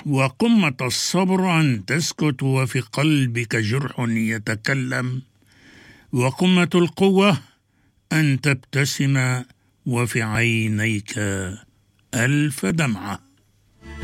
وقمة الصبر أن تسكت وفي قلبك جرح يتكلم، وقمة القوة أن تبتسم وفي عينيك ألف دمعة.